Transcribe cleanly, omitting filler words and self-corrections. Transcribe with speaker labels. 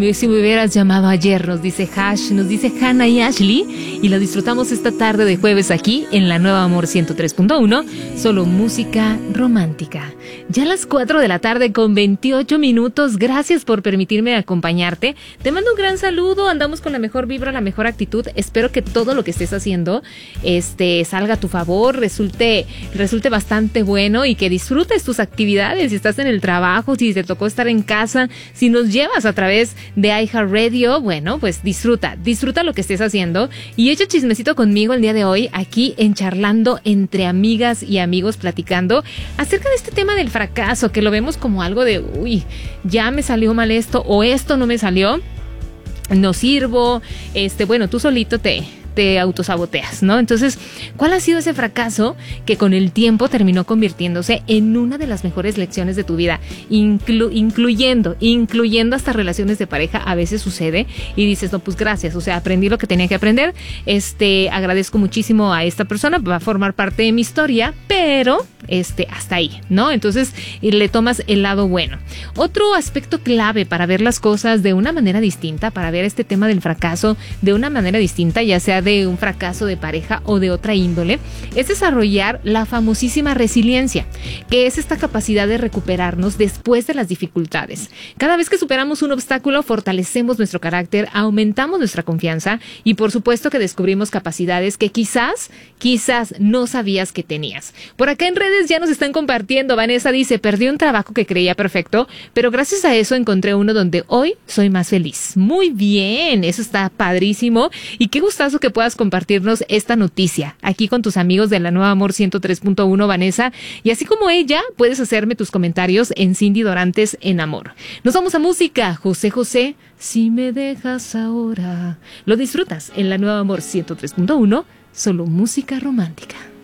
Speaker 1: si me hubieras llamado ayer, nos dice Hannah y Ashley, y lo disfrutamos esta tarde de jueves aquí en la Nueva Amor 103.1, solo música romántica. Ya a las 4 de la tarde con 28 minutos, gracias por permitirme acompañarte. Te mando un gran saludo, andamos con la mejor vibra, la mejor actitud. Espero que todo lo que estés haciendo salga a tu favor, resulte bastante bueno y que disfrutes tus actividades. Si estás en el trabajo, si te tocó estar en casa, si nos llevas a través de iHeartRadio, bueno, pues disfruta lo que estés haciendo y echa chismecito conmigo el día de hoy aquí en Charlando entre amigas y amigos, platicando acerca de este tema del fracaso, que lo vemos como algo de, uy, ya me salió mal esto o esto no me salió, no sirvo, bueno, tú solito te autosaboteas, ¿no? Entonces, ¿cuál ha sido ese fracaso que con el tiempo terminó convirtiéndose en una de las mejores lecciones de tu vida? Incluyendo hasta relaciones de pareja, a veces sucede y dices, no, pues gracias, o sea, aprendí lo que tenía que aprender, agradezco muchísimo a esta persona, va a formar parte de mi historia, pero hasta ahí, ¿no? Entonces, le tomas el lado bueno. Otro aspecto clave para ver las cosas de una manera distinta, para ver este tema del fracaso de una manera distinta, ya sea de un fracaso de pareja o de otra índole, es desarrollar la famosísima resiliencia, que es esta capacidad de recuperarnos después de las dificultades. Cada vez que superamos un obstáculo, fortalecemos nuestro carácter, aumentamos nuestra confianza y por supuesto que descubrimos capacidades que quizás no sabías que tenías. Por acá en redes ya nos están compartiendo. Vanessa dice, perdí un trabajo que creía perfecto, pero gracias a eso encontré uno donde hoy soy más feliz. Muy bien, eso está padrísimo y qué gustazo que puedas compartirnos esta noticia aquí con tus amigos de la Nueva Amor 103.1, Vanessa, y así como ella, puedes hacerme tus comentarios en Cindy Dorantes en Amor. Nos vamos a música. José José, si me dejas ahora. Lo disfrutas en la Nueva Amor 103.1, solo música romántica.